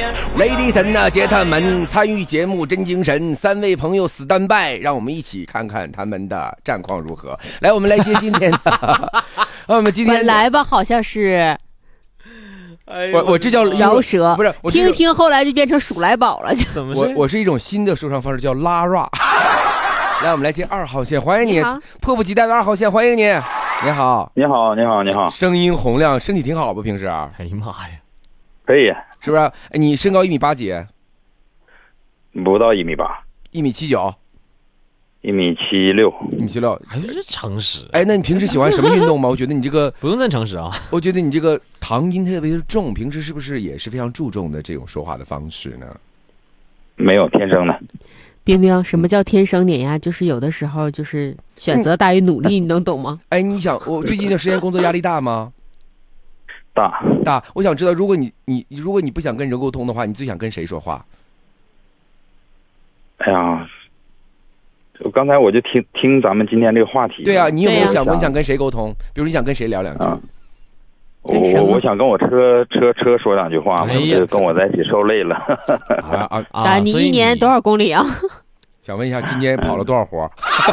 Ladies and gentlemen，参与节目真精神，3位朋友 stand by， 让我们一起看看他们的战况如何。来，我们来接今天的，我们今天本来吧，好像是。 我这叫饶舌， 不是听听，后来就变成数来宝了。 怎么我是一种新的说唱方式，叫拉 rap。来，我们来接2号线，欢迎你，迫不及待的2号线，欢迎你。你好， 你好，你好，你好， 声音洪亮，身体挺好吧？平时？ 哎呀妈呀， 可以， 是不是？你身高1米8几？ 不到1米8 ，1米79。 1米76，1 米76， 还是诚实。 哎，那你平时喜欢什么运动吗？我觉得你这个不用再诚实啊。 我觉得你这个唐音特别重，平时是不是也是非常注重的这种说话的方式呢？ 没有，天生的。 冰冰，什么叫天生碾压？就是有的时候就是选择大于努力，你能懂吗？ 哎，你想，我最近的时间工作压力大吗？ 大。 我想知道，如果你不想跟人沟通的话，你最想跟谁说话？ 哎呀。刚才我就听咱们今天这个话题。 对啊，你有没有想过你想跟谁沟通？比如你想跟谁聊2句？ 我想跟我车说2句话嘛，跟我在一起受累了。 咋？你1年多少公里啊？ 想问一下，今天跑了多少活？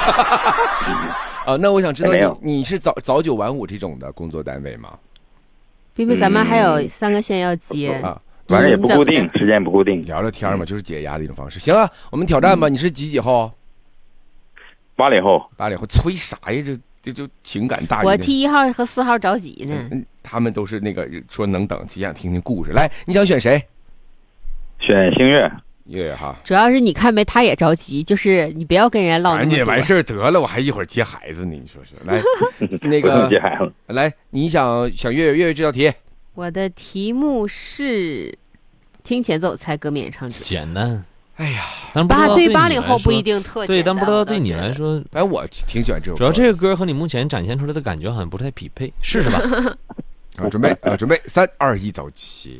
那我想知道你是早9晚5这种的工作单位吗？ 冰冰，咱们还有3个线要接啊，反正也不固定，时间也不固定， 聊聊天嘛，就是解压的一种方式。行了，我们挑战吧。你是几后 ？80后， 催啥呀？这就情感大于。 我替1号和4号着急呢。 他们都是那个说能等，就想听听故事。来，你想选谁？ 选星月。 月哈。 主要是你看没，他也着急，就是你不要跟人家唠那么多。 赶紧完事得了，我还一会儿接孩子呢。你说说，来，那个接孩子。 来，你想月这道题。 我的题目是听前奏猜歌名演唱者。 简单。 哎呀， 对80后不一定特对，但不知道对你来说， 哎，我挺喜欢这首歌。 主要这个歌和你目前展现出来的感觉好像不太匹配，试试吧。 准备，3、2、1，走起。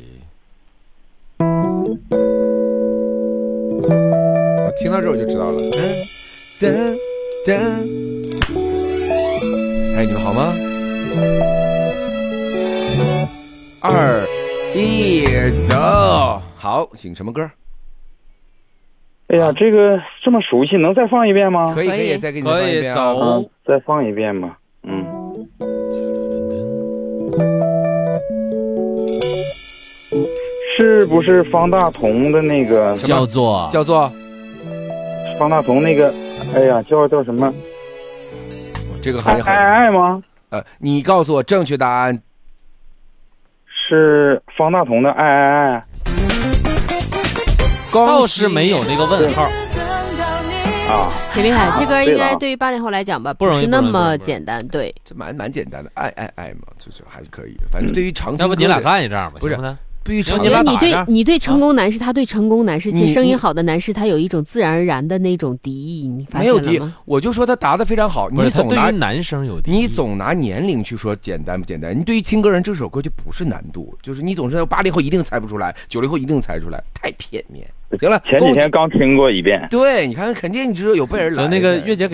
我听到这我就知道了。哎，你们好吗？2、1，走。好，请什么歌？ 哎呀，这个这么熟悉，能再放一遍吗？ 可以，再给你放一遍。 走， 再放一遍吧。是不是方大同的那个叫做方大同那个？哎呀，叫什么？ 这个很爱吗？ 你告诉我正确答案。 是方大同的爱。 倒是没有那个问号啊， 挺厉害。这歌应该对于80后来讲吧，不是那么简单。对， 这蛮简单的，爱嘛，就是还是可以的。反正对于常听， 要不你俩干一仗吧？ 不是，对于常听，你对成功男士，他对成功男士，其实声音好的男士，他有一种自然而然的那种敌意，你发现了吗？ 没有敌，我就说他答得非常好。你总拿男生有敌意， 你总拿年龄去说简单不简单。你对于听歌人这首歌就不是难度，就是你总是80后一定猜不出来，90后一定猜出来，太片面。行了， 前几天刚听过一遍。 对，你看肯定你知道有被人来。 那个月姐给